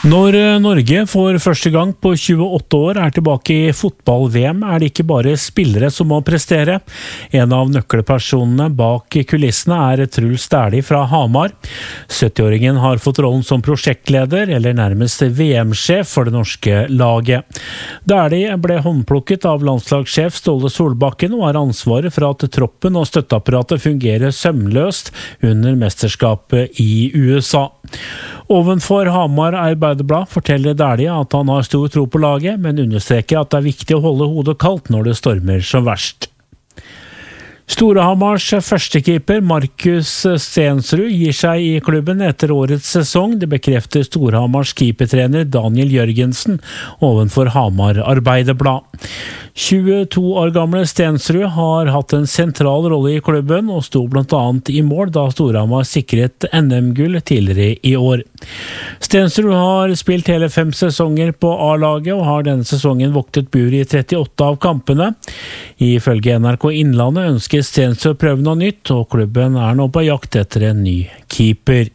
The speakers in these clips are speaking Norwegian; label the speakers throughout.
Speaker 1: Når Norge for første gang på 28 år tilbake i fotball-VM, det ikke bare spillere som må prestere. En av nøkkelpersonene bak kulissene Truls Dæhlie fra Hamar. 70-åringen har fått rollen som prosjektleder, eller nærmest VM-sjef for det norske laget. Dæhlie ble håndplukket av landslagssjef Ståle Solbakken og har ansvaret for at troppen og støtteapparatet fungerer sømløst under mesterskapet i USA. Ovenfor Hamar Arbeiderblad forteller Dæhlie at han har stor tro på laget, men understreker at det viktig å holde hodet kaldt når det stormer som verst. Storhamars førstekeeper Markus Stensrud gir seg i klubben etter årets sesong. Det bekrefter Storhamars keepertrener Daniel Jørgensen ovenfor Hamar Arbeiderblad. 22 år gamle Stensrud har hatt en sentral rolle i klubben og sto blant annet i mål da Storhamar sikret NM-gull tidligere i år. Stensrud har spilt hele 5 sesonger på A-laget og har denne sesongen voktet bur i 38 av kampene. Ifølge NRK Innlandet ønsker Stensrud å prøve noe nytt, og klubben nå på jakt etter en ny keeper.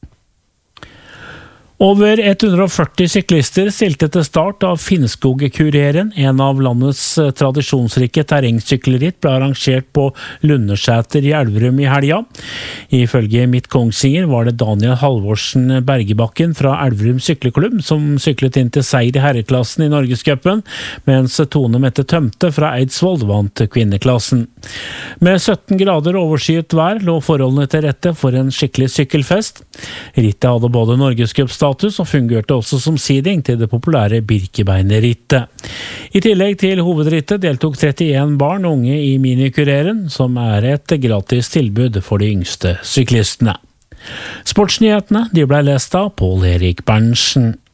Speaker 1: Over 140 syklister stilte til start av Finnskog-kureren. En av landets tradisjonsrike terrengsykkelritt ble arrangert på Lundersæter i Elverum i helga. Ifølge Midt Kongsvinger var det Daniel Halvorsen Bergebakken fra Elverum sykleklubb som syklet inn til seier i herreklassen i Norgescupen, mens Tone Mette Tømte fra Eidsvoll vant kvinneklassen. Med 17 grader overskyet vær lå forholdene til rette for en skikkelig sykkelfest. Rittet hadde både Norgescupstatus og fungerte også som seeding til det populære Birkebeinerrittet. I tillegg til hovedrittet deltok 31 barn og unge i minikureren, som et gratis tilbud for de yngste syklistene. Sportsnyhetene ble lest av Pål Erik Berntsen.